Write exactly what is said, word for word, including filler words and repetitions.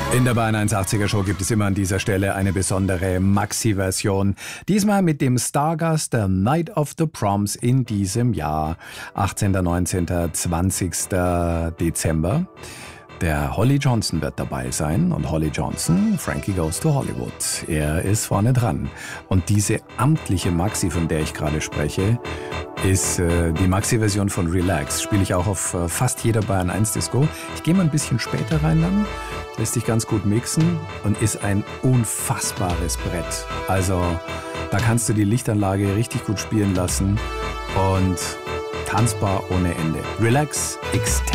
In der Bayern eins achtziger Show gibt es immer an dieser Stelle eine besondere Maxi-Version. Diesmal mit dem Stargast der Night of the Proms in diesem Jahr. achtzehnten, neunzehnten, zwanzigsten Dezember. Der Holly Johnson wird dabei sein. Und Holly Johnson, Frankie Goes to Hollywood. Er ist vorne dran. Und diese amtliche Maxi, von der ich gerade spreche, ist äh, die Maxi-Version von Relax. Spiele ich auch auf äh, fast jeder Bayern eins Disco. Ich gehe mal ein bisschen später rein dann. Lässt sich ganz gut mixen und ist ein unfassbares Brett. Also da kannst du die Lichtanlage richtig gut spielen lassen und tanzbar ohne Ende. Relax Extended.